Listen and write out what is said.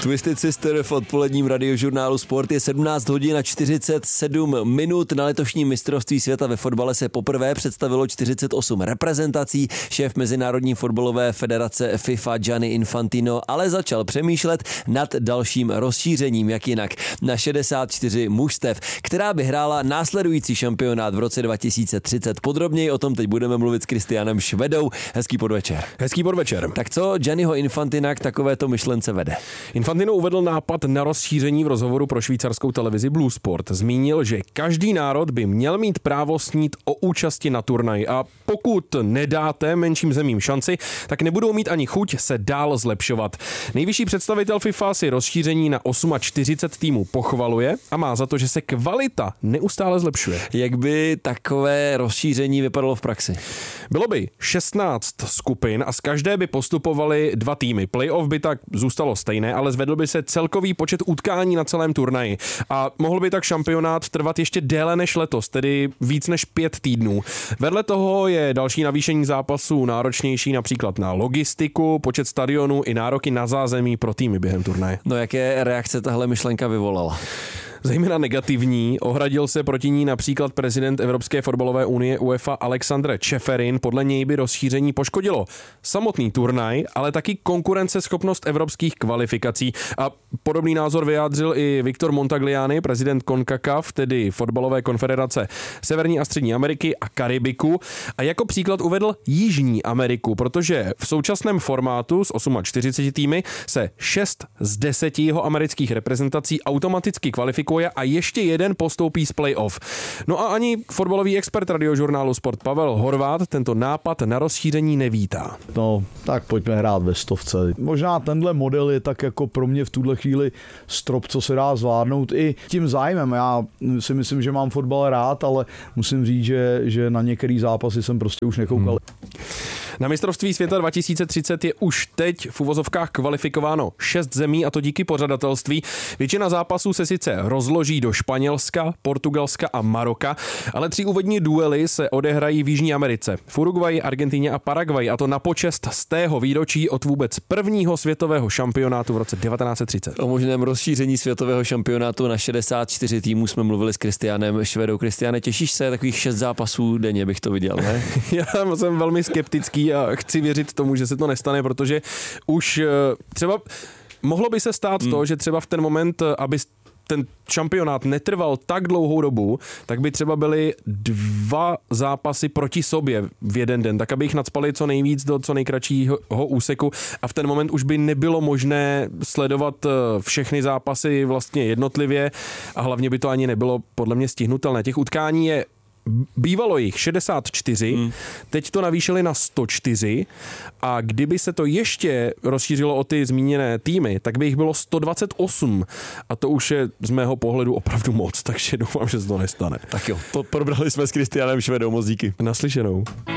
Twisted Sister v odpoledním radiožurnálu Sport je 17 hodin a 47 minut. Na letošním mistrovství světa ve fotbale se poprvé představilo 48 reprezentací. Šéf Mezinárodní fotbalové federace FIFA Gianni Infantino ale začal přemýšlet nad dalším rozšířením, jak jinak, na 64 mužstev, která by hrála následující šampionát v roce 2030. Podrobněji o tom teď budeme mluvit s Kristiánem Švedou. Hezký podvečer. Hezký podvečer. Tak co Gianniho Infantina k takovéto myšlence vede? Infantino uvedl nápad na rozšíření v rozhovoru pro švýcarskou televizi Blue Sport. Zmínil, že každý národ by měl mít právo snít o účasti na turnaji a pokud nedáte menším zemím šanci, tak nebudou mít ani chuť se dál zlepšovat. Nejvyšší představitel FIFA si rozšíření na 48 týmů pochvaluje a má za to, že se kvalita neustále zlepšuje. Jak by takové rozšíření vypadalo v praxi? Bylo by 16 skupin a z každé by postupovaly 2 týmy. Playoff by tak zůstalo stejné, ale zvedl by se celkový počet utkání na celém turnaji. A mohl by tak šampionát trvat ještě déle než letos, tedy víc než 5 týdnů. Vedle toho je další navýšení zápasů náročnější například na logistiku, počet stadionů i nároky na zázemí pro týmy během turnaje. No jaké reakce tahle myšlenka vyvolala? Zejména negativní, ohradil se proti ní například prezident Evropské fotbalové unie UEFA Alexandre Čeferin. Podle něj by rozšíření poškodilo samotný turnaj, ale taky konkurenceschopnost evropských kvalifikací. A podobný názor vyjádřil i Victor Montagliani, prezident CONCACAF, tedy fotbalové konfederace Severní a Střední Ameriky a Karibiku. A jako příklad uvedl Jižní Ameriku, protože v současném formátu s 48 týmy se 6 z 10 jeho amerických reprezentací automaticky kvalifikuje a ještě jeden postoupí z playoff. No a ani fotbalový expert radiožurnálu Sport Pavel Horváth tento nápad na rozšíření nevítá. No, tak pojďme hrát ve stovce. Možná tenhle model je tak jako pro mě v tuhle chvíli strop, co se dá zvládnout i tím zájmem. Já si myslím, že mám fotbal rád, ale musím říct, že na některé zápasy jsem prostě už nekoukal. Na mistrovství světa 2030 je už teď v uvozovkách kvalifikováno 6 zemí a to díky pořadatelství. Většina zápasů se sice rozloží do Španělska, Portugalska a Maroka, ale 3 úvodní duely se odehrají v Jižní Americe, v Uruguayi, Argentině a Paraguayi a to na počest z tého výročí od vůbec prvního světového šampionátu v roce 1930. O možném rozšíření světového šampionátu na 64 týmů jsme mluvili s Kristiánem Švedou. Kristiáne, těšíš se? Takových 6 zápasů denně bych to viděl, ne? Já jsem velmi skeptický a chci věřit tomu, že se to nestane, protože už třeba mohlo by se stát to, že třeba v ten moment, aby ten šampionát netrval tak dlouhou dobu, tak by třeba byly 2 zápasy proti sobě v jeden den, tak aby jich nacpali co nejvíc do co nejkratšího úseku a v ten moment už by nebylo možné sledovat všechny zápasy vlastně jednotlivě a hlavně by to ani nebylo podle mě stihnutelné. Těch utkání je bývalo jich 64, teď to navýšili na 104 a kdyby se to ještě rozšířilo o ty zmíněné týmy, tak by jich bylo 128 a to už je z mého pohledu opravdu moc, takže doufám, že se to nestane. Tak jo, to probrali jsme s Kristiánem Švedou, moc díky. Naslyšenou.